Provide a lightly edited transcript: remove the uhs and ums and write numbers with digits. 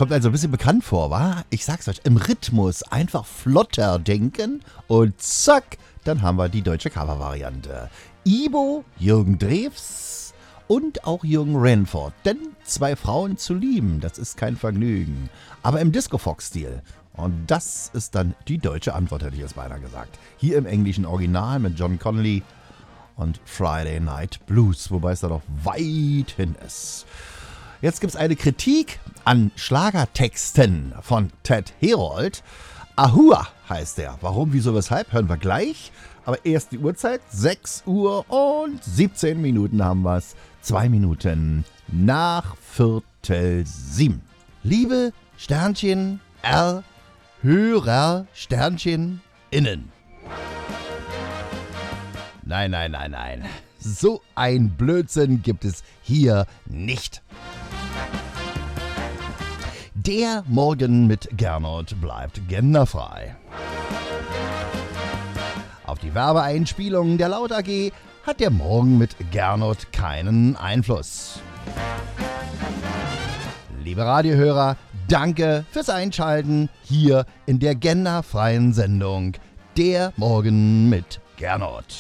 Kommt also ein bisschen bekannt vor, wa? Ich sag's euch, im Rhythmus einfach flotter denken und zack, dann haben wir die deutsche Cover-Variante. Ibo, Jürgen Drews und auch Jürgen Renford. Denn zwei Frauen zu lieben, das ist kein Vergnügen. Aber im Disco-Fox-Stil. Und das ist dann die deutsche Antwort, hätte ich jetzt beinahe gesagt. Hier im englischen Original mit John Connolly und Friday Night Blues, wobei es da noch weit hin ist. Jetzt gibt es eine Kritik an Schlagertexten von Ted Herold. Ahua heißt der. Warum, wieso, weshalb, hören wir gleich. Aber erst die Uhrzeit, 6 Uhr und 17 Minuten haben wir es. 2 Minuten nach 6:45. Liebe Sternchen R, Hörer Sternchen innen. Nein. So ein Blödsinn gibt es hier nicht. Der Morgen mit Gernot bleibt genderfrei. Auf die Werbeeinspielung der Laut AG hat der Morgen mit Gernot keinen Einfluss. Liebe Radiohörer, danke fürs Einschalten hier in der genderfreien Sendung Der Morgen mit Gernot.